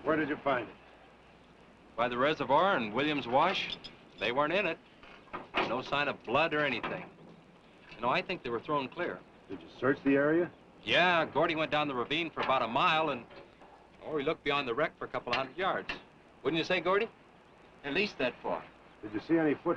Where did you find it? By the reservoir and Williams Wash. They weren't in it. No sign of blood or anything. You know, I think they were thrown clear. Did you search the area? Yeah, Gordy went down the ravine for about a mile and... Oh, he looked beyond the wreck for a couple of 100 yards. Wouldn't you say, Gordy? At least that far. Did you see any footprints?